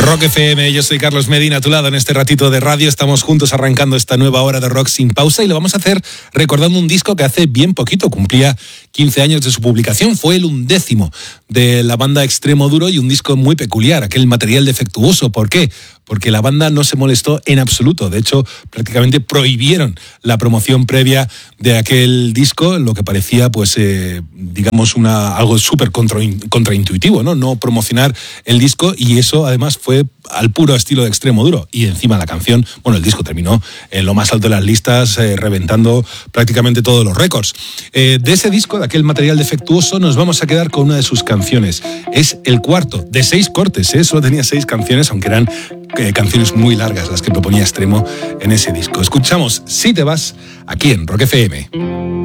Rock FM, yo soy Carlos Medina, a tu lado en este ratito de radio. Estamos juntos arrancando esta nueva hora de rock sin pausa y lo vamos a hacer recordando un disco que hace bien poquito cumplía 15 años de su publicación. Fue el 11º de la banda Extremo Duro y un disco muy peculiar, aquel material defectuoso. ¿Por qué? Porque la banda no se molestó en absoluto. De hecho, prácticamente prohibieron la promoción previa de aquel disco, lo que parecía, pues, digamos, algo súper contraintuitivo, ¿no? No promocionar el disco, y eso, además, fue al puro estilo de Extremo Duro. Y encima la canción, bueno, el disco terminó en lo más alto de las listas, reventando prácticamente todos los récords. De ese disco, de aquel material defectuoso, nos vamos a quedar con una de sus canciones. Es el cuarto de 6 cortes, ¿eh? Solo tenía 6 canciones, aunque eran canciones muy largas las que proponía Extremo en ese disco. Escuchamos Si te vas, aquí en Rock FM.